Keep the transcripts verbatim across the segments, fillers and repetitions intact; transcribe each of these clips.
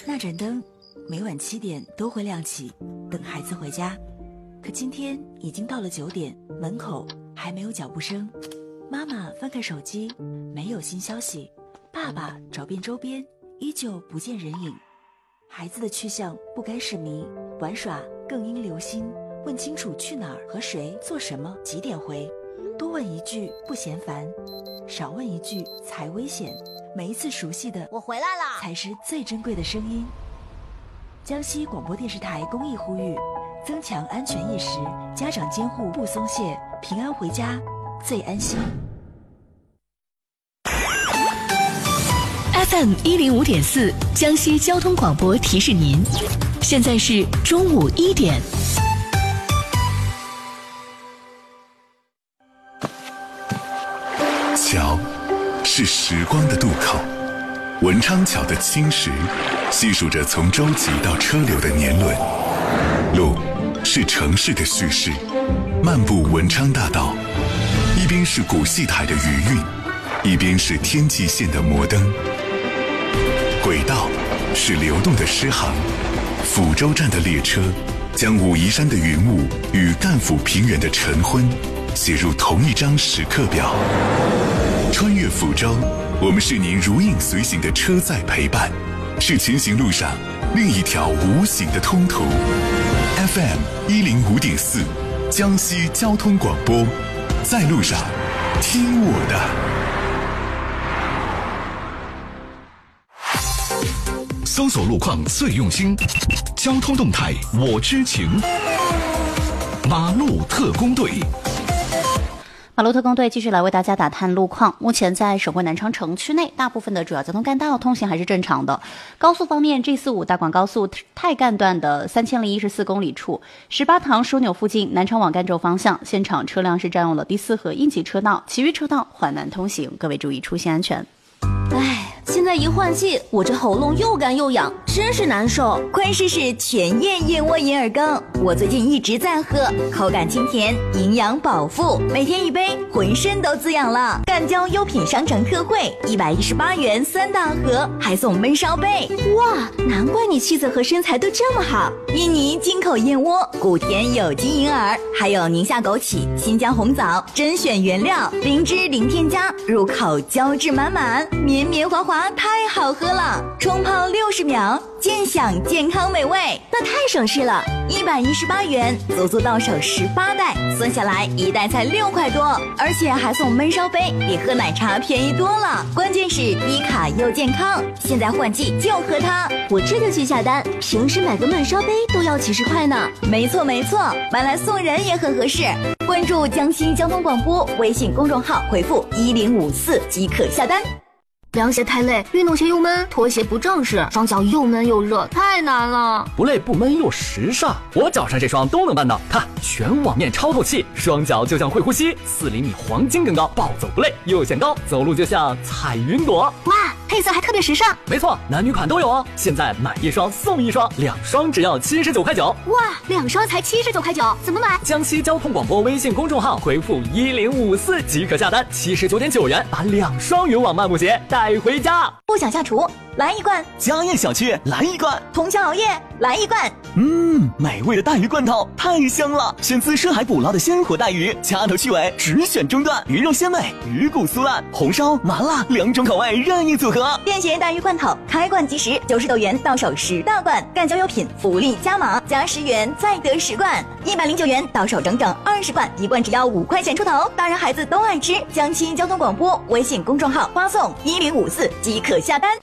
那盏灯每晚七点都会亮起，等孩子回家。可今天已经到了九点，门口还没有脚步声。妈妈翻看手机，没有新消息。爸爸找遍周边，依旧不见人影。孩子的去向不该是谜，玩耍更应留心。问清楚去哪儿和谁做什么，几点回。多问一句不嫌烦，少问一句才危险。每一次熟悉的我回来了才是最珍贵的声音。江西广播电视台公益呼吁，增强安全意识，家长监护不松懈，平安回家最安心。 F M 一零五点四江西交通广播提示您，现在是中午一点。 桥是时光的渡口，文昌桥的青石细数着从舟楫到车流的年轮。路是城市的叙事，漫步文昌大道，一边是古戏台的余韵，一边是天际线的摩登。轨道是流动的诗行，抚州站的列车将武夷山的云雾与赣抚平原的晨昏写入同一张时刻表。穿越抚州，我们是您如影随形的车载陪伴，是前行路上另一条无形的通途。F M 一零五点四，江西交通广播，在路上听我的。 搜索路况最用心，交通动态我知情。马路特工队。 马路特工队继续来为大家打探路况。目前在省会南昌城区内，大部分的主要交通干道通行还是正常的。高速方面 ，G 四五大广高速太干段的三千零一十四公里处，十八塘枢纽附近南昌往赣州方向，现场车辆是占用了第四和应急车道，其余车道缓慢通行，各位注意出行安全。 哎，现在一换季，我这喉咙又干又痒，真是难受。 快试试全燕燕窝银耳羹，我最近一直在喝，口感清甜，营养饱腹，每天一杯，浑身都滋养了。赣交优品商城特惠，一百一十八元三大盒，还送焖烧杯。 哇，难怪你气色和身材都这么好。 印尼进口燕窝，古田有机银耳，还有宁夏枸杞、新疆红枣，甄选原料，零脂零添加，入口胶质满满，绵绵滑滑，太好喝了！冲泡六十秒，健享健康美味， 那太省事了。 一百一十八元，足足到手十八袋，算下来一袋才六块多，而且还送焖烧杯，比喝奶茶便宜多了。关键是低卡又健康，现在换季就喝它。 我这就去下单，平时买个焖烧杯都要几十块呢。 没错没错，买来送人也很合适。关注江西交通广播微信公众号，回复一零五四即可下单。 凉鞋太累，运动鞋又闷，拖鞋不正式，双脚又闷又热，太难了。 不累不闷又时尚，我脚上这双都能办到。看，全网面超透气，双脚就像会呼吸，四厘米黄金更高，暴走不累，又显高，走路就像彩云朵。 哇，配色还特别时尚。 没错，男女款都有哦。现在买一双送一双，两双只要七十九块九。 哇，两双才七十九块九，怎么买？ 江西交通广播微信公众号回复一零五四即可下单，七十九点九元把两双云网漫步鞋带回家。 不想下厨，来一罐； 家宴小区，来一罐； 通宵熬夜，来一罐。 嗯，美味的带鱼罐头太香了，选自深海捕捞的鲜活带鱼，掐头去尾，只选中段，鱼肉鲜美，鱼骨酥烂，红烧麻辣两种口味任意组合。 便携带鱼罐头，开罐即食，九十九元到手十大罐。赣交优品福利加码，加十元再得十罐，一百零九元到手整整二十罐，一罐只要五块钱出头，大人孩子都爱吃。江西交通广播微信公众号发送一零五四即可下单。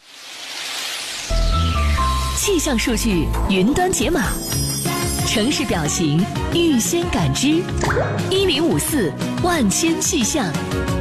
气象数据云端解码，城市表情预先感知，一零五四万千气象。